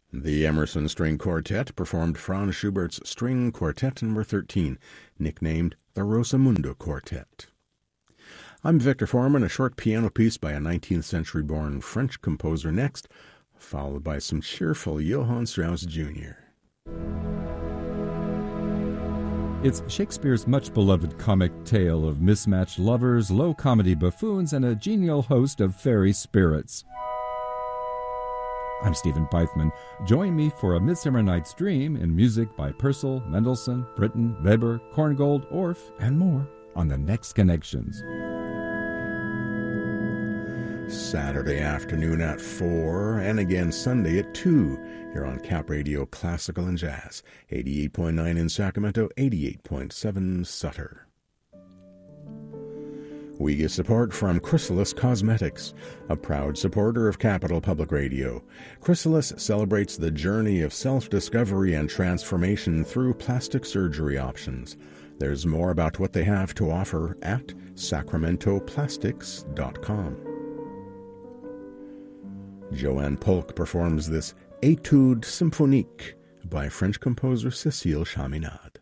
The Emerson String Quartet performed Franz Schubert's String Quartet No. 13, nicknamed the Rosamunde Quartet. I'm Victor Foreman, a short piano piece by a 19th-century-born French composer next, followed by some cheerful Johann Strauss Jr. It's Shakespeare's much-beloved comic tale of mismatched lovers, low-comedy buffoons, and a genial host of fairy spirits. I'm Stephen Beithman. Join me for A Midsummer Night's Dream in music by Purcell, Mendelssohn, Britten, Weber, Korngold, Orff, and more on The Next Connections. Saturday afternoon at 4, and again Sunday at 2, here on Cap Radio Classical and Jazz, 88.9 in Sacramento, 88.7 Sutter. We get support from Chrysalis Cosmetics, a proud supporter of Capital Public Radio. Chrysalis celebrates the journey of self-discovery and transformation through plastic surgery options. There's more about what they have to offer at sacramentoplastics.com. Joanne Polk performs this Etude Symphonique by French composer Cécile Chaminade.